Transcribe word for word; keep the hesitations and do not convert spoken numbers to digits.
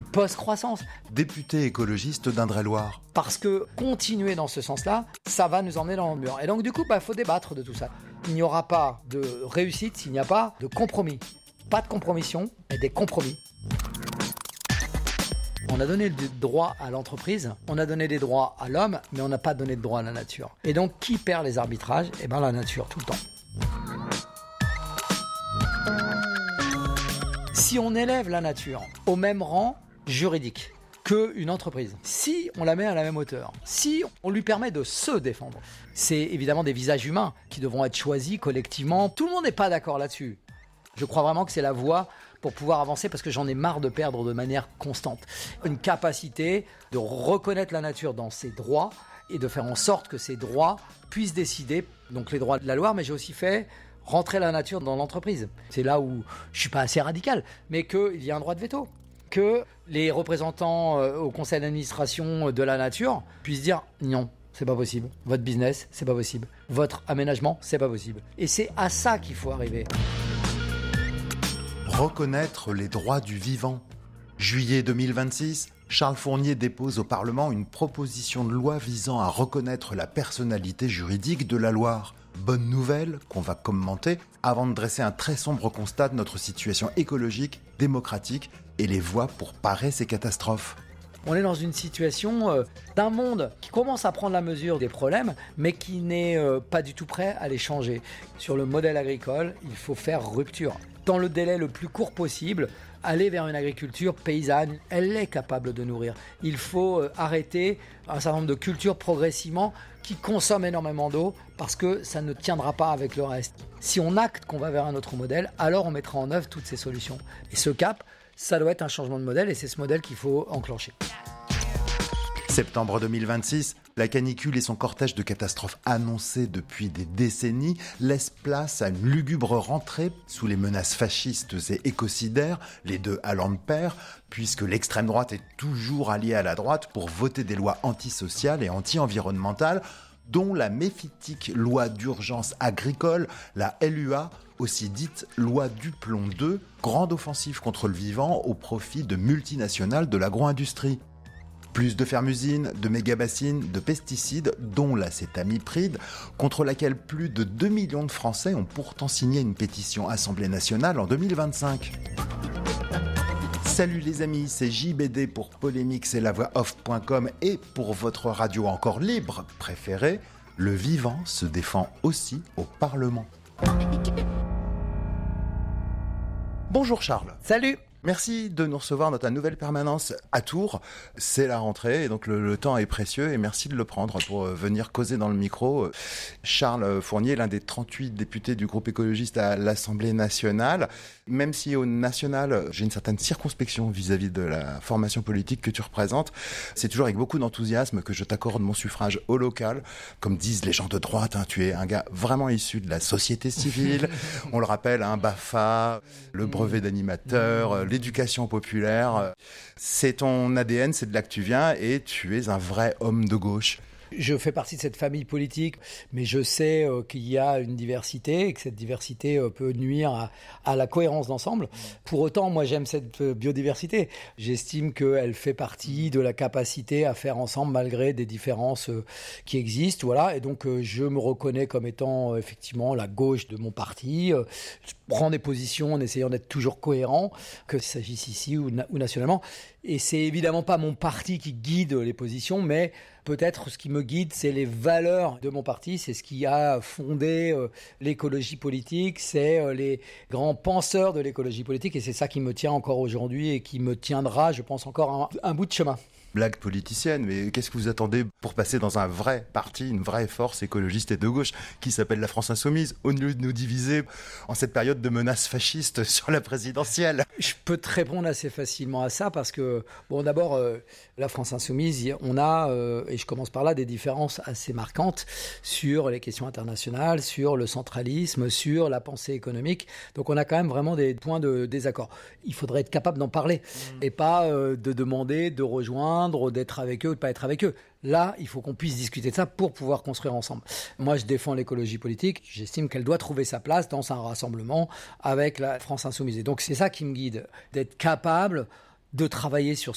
post-croissance. Député écologiste d'Indre-et-Loire. Parce que continuer dans ce sens-là, ça va nous emmener dans le mur. Et donc du coup, il bah, faut débattre de tout ça. Il n'y aura pas de réussite s'il n'y a pas de compromis. Pas de compromission, mais des compromis. On a donné des droits à l'entreprise, on a donné des droits à l'homme, mais on n'a pas donné de droits à la nature. Et donc, qui perd les arbitrages ? Eh bien, la nature, tout le temps. Si on élève la nature au même rang juridique qu'une entreprise, si on la met à la même hauteur, si on lui permet de se défendre, c'est évidemment des visages humains qui devront être choisis collectivement. Tout le monde n'est pas d'accord là-dessus. Je crois vraiment que c'est la voie pour pouvoir avancer parce que j'en ai marre de perdre de manière constante. Une capacité de reconnaître la nature dans ses droits et de faire en sorte que ces droits puissent décider, donc les droits de la Loire, mais j'ai aussi fait rentrer la nature dans l'entreprise. C'est là où je ne suis pas assez radical, mais qu'il y a un droit de veto. Que les représentants euh, au conseil d'administration de la nature puissent dire non, c'est pas possible. Votre business, c'est pas possible. Votre aménagement, c'est pas possible. Et c'est à ça qu'il faut arriver. Reconnaître les droits du vivant. Juillet deux mille vingt-six, Charles Fournier dépose au Parlement une proposition de loi visant à reconnaître la personnalité juridique de la Loire. Bonne nouvelle qu'on va commenter avant de dresser un très sombre constat de notre situation écologique, démocratique et les voies pour parer ces catastrophes. On est dans une situation euh, d'un monde qui commence à prendre la mesure des problèmes, mais qui n'est euh, pas du tout prêt à les changer. Sur le modèle agricole, il faut faire rupture. Dans le délai le plus court possible, aller vers une agriculture paysanne, elle est capable de nourrir. Il faut euh, arrêter un certain nombre de cultures progressivement qui consomment énormément d'eau parce que ça ne tiendra pas avec le reste. Si on acte qu'on va vers un autre modèle, alors on mettra en œuvre toutes ces solutions. Et ce cap, ça doit être un changement de modèle et c'est ce modèle qu'il faut enclencher. Septembre deux mille vingt-six, la canicule et son cortège de catastrophes annoncées depuis des décennies laissent place à une lugubre rentrée sous les menaces fascistes et écocidaires, les deux allant de pair, puisque l'extrême droite est toujours alliée à la droite pour voter des lois antisociales et anti-environnementales, dont la méphitique loi d'urgence agricole, la L U A, aussi dite loi Duplon deux, grande offensive contre le vivant au profit de multinationales de l'agro-industrie. Plus de fermes-usines, de méga-bassines, de pesticides, dont l'acétamipride, contre laquelle plus de deux millions de Français ont pourtant signé une pétition Assemblée nationale en deux mille vingt-cinq. Salut les amis, c'est J B D pour Polémique, c'est la voix off point com et pour votre radio encore libre préférée, le vivant se défend aussi au Parlement. Bonjour Charles. Salut. Merci de nous recevoir dans ta nouvelle permanence à Tours. C'est la rentrée et donc le, le temps est précieux et merci de le prendre pour euh, venir causer dans le micro. Charles Fournier, l'un des trente-huit députés du groupe écologiste à l'Assemblée nationale. Même si au national, j'ai une certaine circonspection vis-à-vis de la formation politique que tu représentes, c'est toujours avec beaucoup d'enthousiasme que je t'accorde mon suffrage au local. Comme disent les gens de droite, hein, tu es un gars vraiment issu de la société civile. On le rappelle, un BAFA, le brevet d'animateur, l'éducation populaire, c'est ton A D N, c'est de là que tu viens et tu es un vrai homme de gauche. Je fais partie de cette famille politique, mais je sais euh, qu'il y a une diversité et que cette diversité euh, peut nuire à, à la cohérence d'ensemble. Pour autant, moi, j'aime cette biodiversité. J'estime qu'elle fait partie de la capacité à faire ensemble malgré des différences euh, qui existent. Voilà. Et donc, euh, je me reconnais comme étant euh, effectivement la gauche de mon parti. Euh, je prends des positions en essayant d'être toujours cohérent, que ce s'agisse ici ou, na- ou nationalement. Et c'est évidemment pas mon parti qui guide les positions, mais peut-être ce qui me guide, c'est les valeurs de mon parti, c'est ce qui a fondé euh, l'écologie politique, c'est euh, les grands penseurs de l'écologie politique, et c'est ça qui me tient encore aujourd'hui et qui me tiendra, je pense, encore un, un bout de chemin. Blague politicienne, mais qu'est-ce que vous attendez pour passer dans un vrai parti, une vraie force écologiste et de gauche qui s'appelle la France Insoumise, au lieu de nous diviser en cette période de menaces fascistes sur la présidentielle? Je peux te répondre assez facilement à ça parce que, bon, d'abord, euh, la France Insoumise, on a, euh, et je commence par là, des différences assez marquantes sur les questions internationales, sur le centralisme, sur la pensée économique. Donc on a quand même vraiment des points de désaccord. Il faudrait être capable d'en parler mmh. et pas euh, de demander de rejoindre, d'être avec eux ou de ne pas être avec eux. Là, il faut qu'on puisse discuter de ça pour pouvoir construire ensemble. Moi, je défends l'écologie politique. J'estime qu'elle doit trouver sa place dans un rassemblement avec la France Insoumise. Et donc, c'est ça qui me guide, d'être capable de travailler sur